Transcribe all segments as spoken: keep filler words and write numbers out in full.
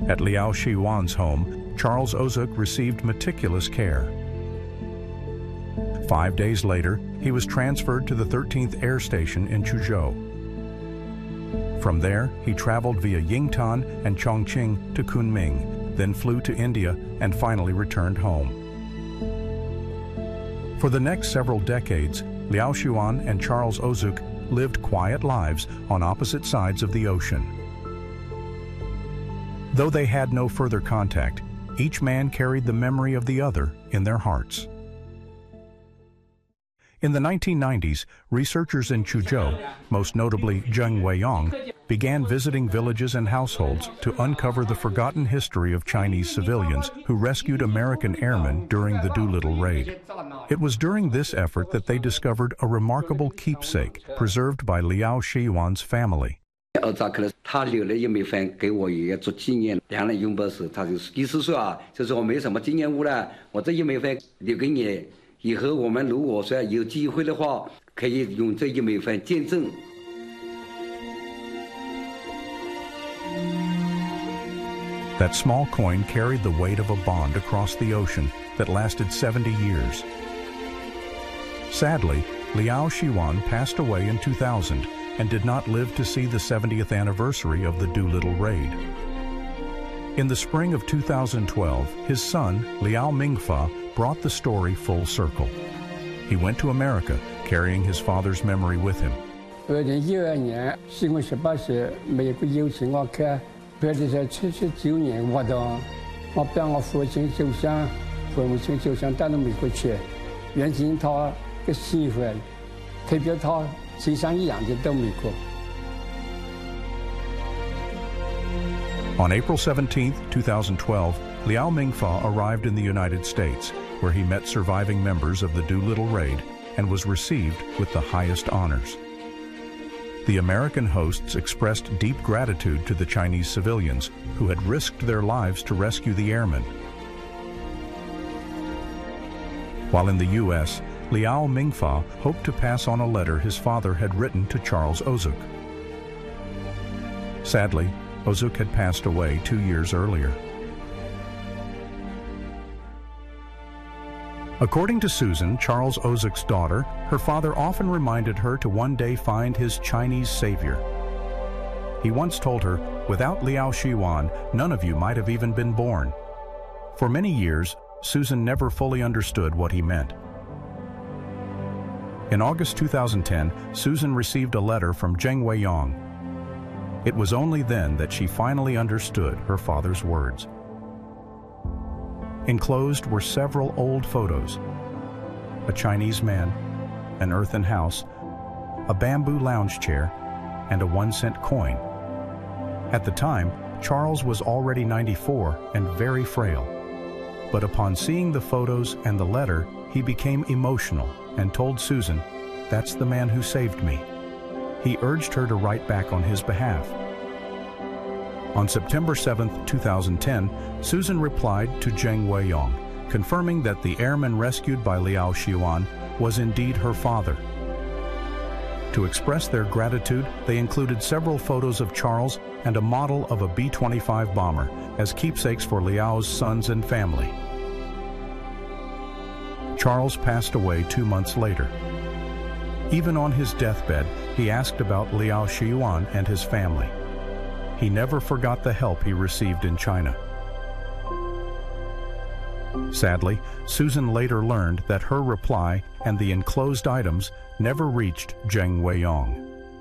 At Liao Shiyuan's home, Charles Ozuk received meticulous care. Five days later, he was transferred to the thirteenth Air Station in Chuzhou. From there, he traveled via Yingtan and Chongqing to Kunming, then flew to India and finally returned home. For the next several decades, Liao Shiyuan and Charles Ozuk lived quiet lives on opposite sides of the ocean. Though they had no further contact, each man carried the memory of the other in their hearts. In the nineteen nineties, researchers in Chuzhou, most notably Zheng Weiyang, began visiting villages and households to uncover the forgotten history of Chinese civilians who rescued American airmen during the Doolittle raid. It was during this effort that they discovered a remarkable keepsake preserved by Liao Shiyuan's family. 他留了一枚粉给我爷爷做纪念，两人永不是，他就意思说啊，就是我没什么纪念物了，我这一枚粉留给你，以后我们如果说有机会的话，可以用这一枚粉见证。 That small coin carried the weight of a bond across the ocean that lasted seventy years. Sadly, Liao Shiyuan passed away in two thousand and did not live to see the seventieth anniversary of the Doolittle raid. In the spring of two thousand twelve, his son, Liao Mingfa, brought the story full circle. He went to America, carrying his father's memory with him. 二零一二年，新我十八岁，美国邀请我看。 别的在七十九年活动，我帮我父亲就想，父母亲就想带到美国去，原先他个媳妇，特别他就像一样的到美国。 On April seventeenth, two thousand twelve, Liao Mingfa arrived in the United States, where he met surviving members of the Doolittle raid and was received with the highest honors. The American hosts expressed deep gratitude to the Chinese civilians who had risked their lives to rescue the airmen. While in the U S, Liao Mingfa hoped to pass on a letter his father had written to Charles Ozuk. Sadly, Ozuk had passed away two years earlier. According to Susan, Charles Ozuk's daughter, her father often reminded her to one day find his Chinese savior. He once told her, without Liao Shiyuan, none of you might have even been born. For many years, Susan never fully understood what he meant. In August two thousand ten, Susan received a letter from Zheng Weiyang. It was only then that she finally understood her father's words. Enclosed were several old photos: a Chinese man, an earthen house, a bamboo lounge chair, and a one-cent coin. At the time, Charles was already ninety-four and very frail. But upon seeing the photos and the letter, he became emotional and told Susan, "That's the man who saved me." He urged her to write back on his behalf. On September seventh, two thousand ten, Susan replied to Zheng Weiyang, confirming that the airman rescued by Liao Shiyuan was indeed her father. To express their gratitude, they included several photos of Charles and a model of a B twenty-five bomber as keepsakes for Liao's sons and family. Charles passed away two months later. Even on his deathbed, he asked about Liao Shiyuan and his family. He never forgot the help he received in China. Sadly, Susan later learned that her reply and the enclosed items never reached Zheng Weiyang.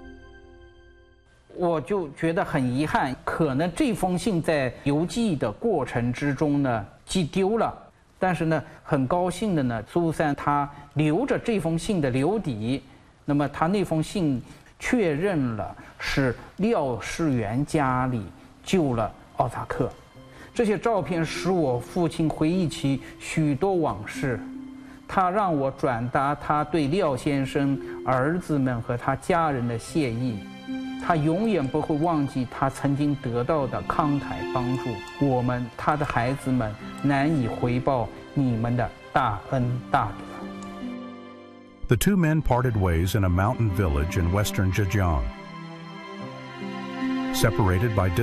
我就觉得很遗憾，可能这封信在邮寄的过程之中呢寄丢了。但是呢，很高兴的呢，苏珊她留着这封信的留底，那么她那封信确认了是廖世元家里救了奥萨克。这些照片使我父亲回忆起许多往事，他让我转达他对廖先生、儿子们和他家人的谢意。他永远不会忘记他曾经得到的慷慨帮助，我们他的孩子们难以回报你们的大恩大德。 The two men parted ways in a mountain village in western Zhejiang. Separated by